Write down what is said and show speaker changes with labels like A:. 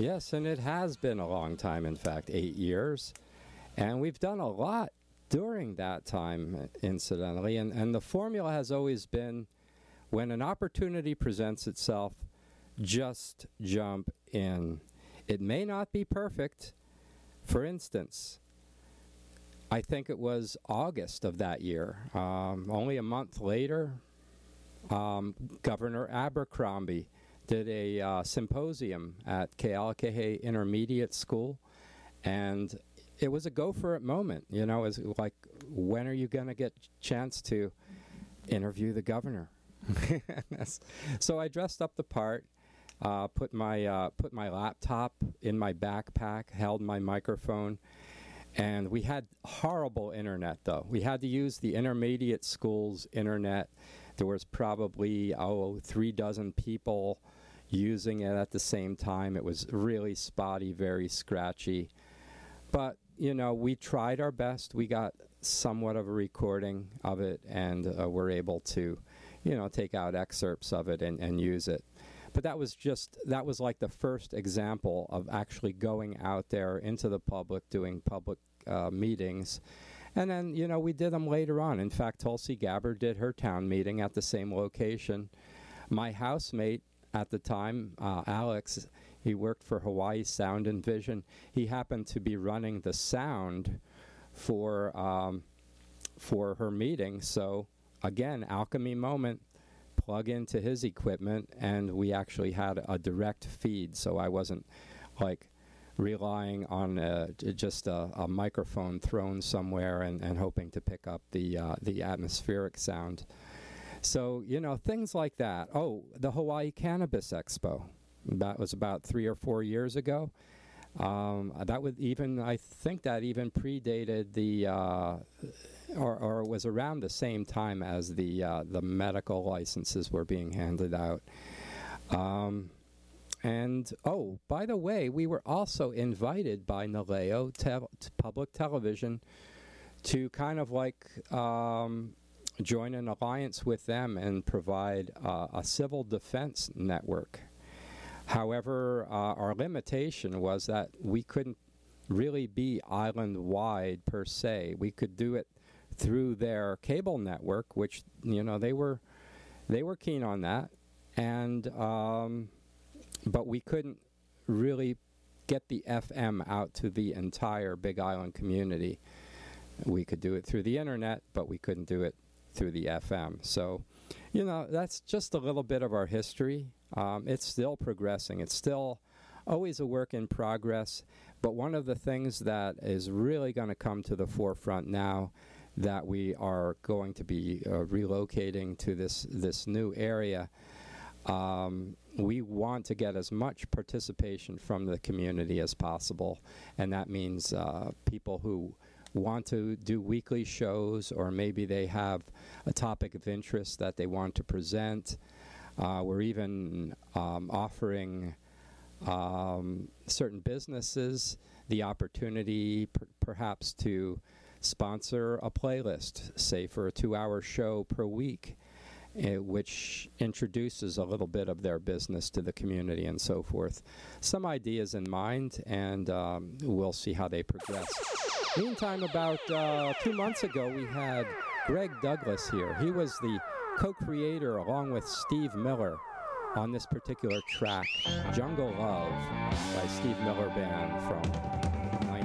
A: Yes, and it has been a long time, in fact, 8 years. And we've done a lot during that time, incidentally. And the formula has always been, when an opportunity presents itself, just jump in. It may not be perfect. For instance, I think it was August of that year, only a month later, Governor Abercrombie did a symposium at Kealakekee Intermediate School, and it was a go-for-it moment. You know, it's like, when are you going to get a chance to interview the governor? So I dressed up the part, put my laptop in my backpack, held my microphone, and we had horrible internet, though. We had to use the intermediate school's internet. There was probably, 3 dozen people using it at the same time. It was really spotty, very scratchy. But, you know, we tried our best. We got somewhat of a recording of it, and were able to, you know, take out excerpts of it and use it. But that was like the first example of actually going out there into the public, doing public meetings. And then, you know, we did them later on. In fact, Tulsi Gabbard did her town meeting at the same location. My housemate at the time, Alex, he worked for Hawaii Sound and Vision. He happened to be running the sound for her meeting. So, again, alchemy moment. Plug into his equipment, and we actually had a direct feed, so I wasn't like relying on just a microphone thrown somewhere and hoping to pick up the atmospheric sound. So, you know, things like that. Oh, the Hawaii Cannabis Expo. That was about 3 or 4 years ago. That would even, I think that even predated the, or was around the same time as the medical licenses were being handed out. And, oh, by the way, we were also invited by Naleo Public Television to kind of like join an alliance with them and provide a civil defense network. However, our limitation was that we couldn't really be island-wide per se. We could do it through their cable network, which, you know, they were keen on that, and but we couldn't really get the FM out to the entire Big Island community. We could do it through the internet, but we couldn't do it through the FM. So, you know, that's just a little bit of our history. It's still progressing. It's still always a work in progress. But one of the things that is really going to come to the forefront now that we are going to be relocating to this new area, we want to get as much participation from the community as possible. And that means people who want to do weekly shows, or maybe they have a topic of interest that they want to present. We're even offering certain businesses the opportunity perhaps to sponsor a playlist, say for a 2-hour show per week, which introduces a little bit of their business to the community and so forth. Some ideas in mind, and we'll see how they progress. Meantime, about 2 months ago, we had Greg Douglas here. He was the co-creator, along with Steve Miller, on this particular track, Jungle Love, by Steve Miller Band from